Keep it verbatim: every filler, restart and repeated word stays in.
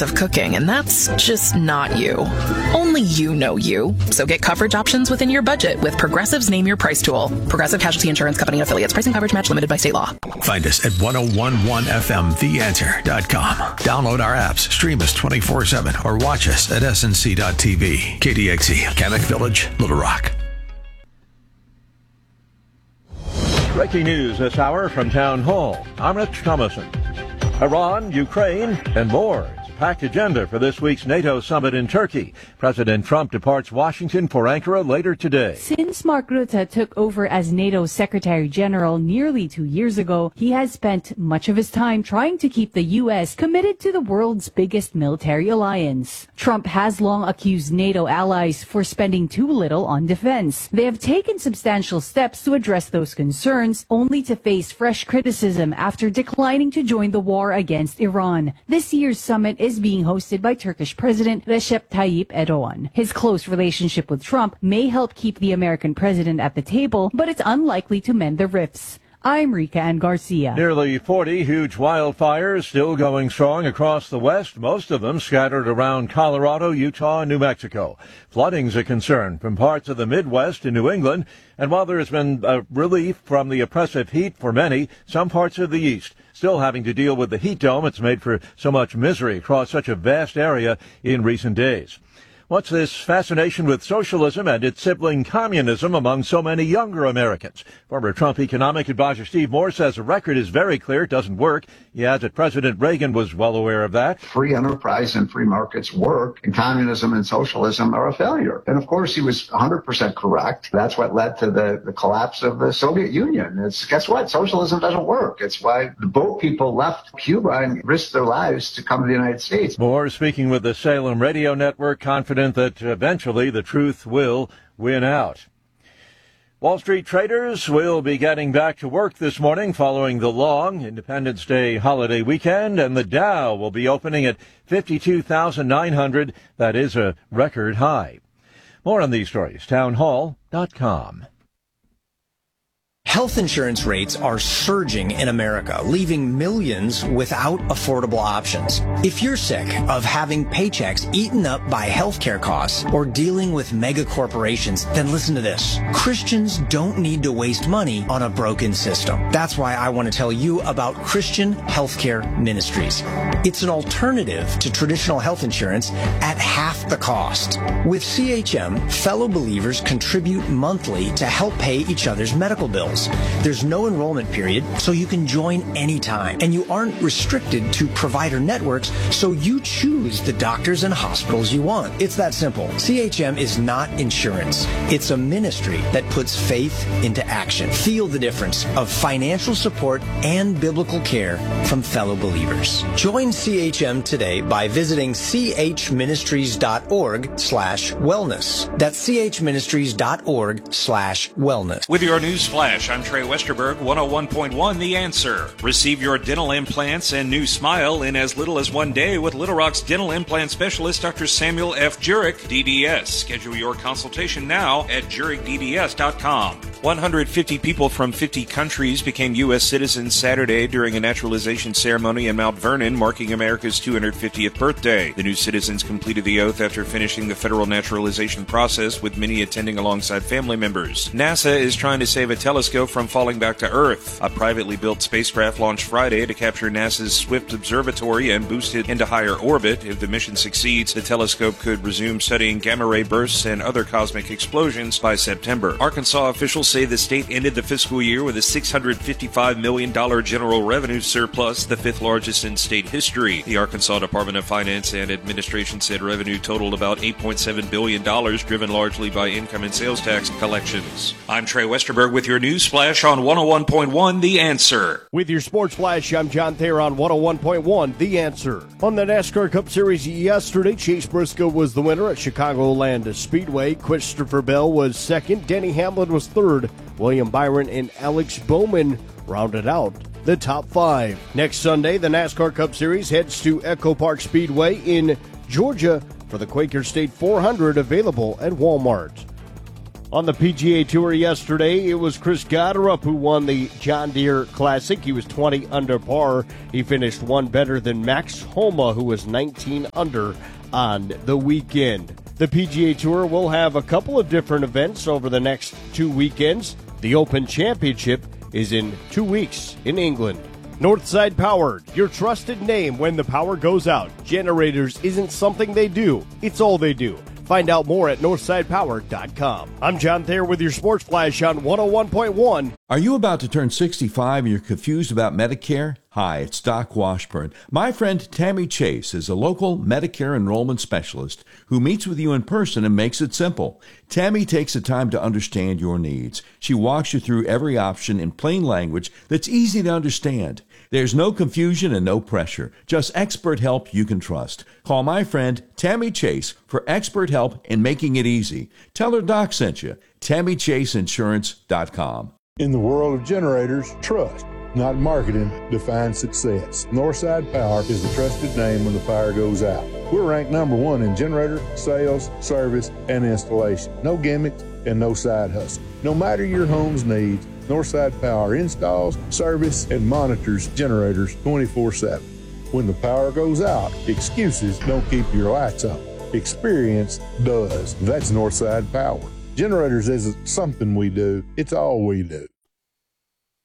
minutes of cooking, and that's just not you. Only you know you. So get coverage options within your budget with Progressive's Name Your Price tool. Progressive Casualty Insurance Company and affiliates. Pricing coverage match limited by state law. Find us at ten eleven F M the answer dot com. Download our apps, stream us twenty-four seven, or watch us at S N C dot T V. K D X E, Kamek Village, Little Rock. Breaking news this hour from Town Hall. I'm Rich Thomason. Iran, Ukraine, and more. It's a packed agenda for this week's NATO summit in Turkey. President Trump departs Washington for Ankara later today. Since Mark Rutte took over as NATO Secretary General nearly two years ago, he has spent much of his time trying to keep the U S committed to the world's biggest military alliance. Trump has long accused NATO allies for spending too little on defense. They have taken substantial steps to address those concerns, only to face fresh criticism after declining to join the war against Iran. This year's summit is being hosted by Turkish President Recep Tayyip Erdogan. His close relationship with Trump may help keep the American president at the table, but it's unlikely to mend the rifts. I'm Rika Ann Garcia. Nearly forty huge wildfires still going strong across the West, most of them scattered around Colorado, Utah, and New Mexico. Flooding's a concern from parts of the Midwest and New England, and while there has been a relief from the oppressive heat for many, some parts of the East still having to deal with the heat dome it's made for so much misery across such a vast area in recent days. What's this fascination with socialism and its sibling communism among so many younger Americans? Former Trump economic advisor Steve Moore says the record is very clear. It doesn't work. He adds that President Reagan was well aware of that. Free enterprise and free markets work, and communism and socialism are a failure. And of course, he was one hundred percent correct. That's what led to the, the collapse of the Soviet Union. It's, guess what? Socialism doesn't work. It's why the boat people left Cuba and risked their lives to come to the United States. Moore speaking with the Salem Radio Network, confident that eventually the truth will win out. Wall Street traders will be getting back to work this morning following the long Independence Day holiday weekend, and the Dow will be opening at fifty-two thousand nine hundred. That is a record high. More on these stories, town hall dot com. Health insurance rates are surging in America, leaving millions without affordable options. If you're sick of having paychecks eaten up by healthcare costs or dealing with mega corporations, then listen to this. Christians don't need to waste money on a broken system. That's why I want to tell you about Christian Healthcare Ministries. It's an alternative to traditional health insurance at half the cost. With C H M, fellow believers contribute monthly to help pay each other's medical bills. There's no enrollment period, so you can join anytime. And you aren't restricted to provider networks, so you choose the doctors and hospitals you want. It's that simple. C H M is not insurance. It's a ministry that puts faith into action. Feel the difference of financial support and biblical care from fellow believers. Join C H M today by visiting chministries.org slash wellness. That's chministries.org slash wellness. With your news flash, I'm Trey Westerberg, one oh one point one The Answer. Receive your dental implants and new smile in as little as one day with Little Rock's dental implant specialist, Doctor Samuel F. Jurek, D D S. Schedule your consultation now at jurek d d s dot com. one hundred fifty people from fifty countries became U S citizens Saturday during a naturalization ceremony in Mount Vernon, marking America's two hundred fiftieth birthday. The new citizens completed the oath after finishing the federal naturalization process, with many attending alongside family members. NASA is trying to save a telescope from falling back to Earth. A privately built spacecraft launched Friday to capture NASA's Swift Observatory and boost it into higher orbit. If the mission succeeds, the telescope could resume studying gamma-ray bursts and other cosmic explosions by September. Arkansas officials say the state ended the fiscal year with a six hundred fifty-five million dollars general revenue surplus, the fifth largest in state history. The Arkansas Department of Finance and Administration said revenue totaled about eight point seven billion dollars, driven largely by income and sales tax collections. I'm Trey Westerberg with your news flash on one oh one point one The Answer. With your sports flash, I'm John Thayer on one oh one point one The Answer. On the NASCAR Cup Series yesterday, Chase Briscoe was the winner at Chicagoland Speedway. Christopher Bell was second. Denny Hamlin was third. William Byron and Alex Bowman rounded out the top five. Next Sunday, the NASCAR Cup Series heads to Echo Park Speedway in Georgia for the Quaker State four hundred, available at Walmart. On the P G A Tour yesterday, it was Chris Goddard who won the John Deere Classic. He was twenty under par. He finished one better than Max Homa, who was nineteen under on the weekend. The P G A Tour will have a couple of different events over the next two weekends. The Open Championship is in two weeks in England. Northside Power, your trusted name when the power goes out. Generators isn't something they do, it's all they do. Find out more at northside power dot com. I'm John Thayer with your Sports Flash on one oh one point one. Are you about to turn sixty-five and you're confused about Medicare? Hi, it's Doc Washburn. My friend Tammy Chase is a local Medicare enrollment specialist who meets with you in person and makes it simple. Tammy takes the time to understand your needs. She walks you through every option in plain language that's easy to understand. There's no confusion and no pressure, just expert help you can trust. Call my friend Tammy Chase for expert help in making it easy. Tell her Doc sent you. Tammy Chase Insurance dot com. In the world of generators, trust, not marketing, defines success. Northside Power is the trusted name when the fire goes out. We're ranked number one in generator, sales, service, and installation. No gimmicks and no side hustle. No matter your home's needs, Northside Power installs, service, and monitors generators twenty-four seven. When the power goes out, excuses don't keep your lights on. Experience does. That's Northside Power. Generators isn't something we do, it's all we do.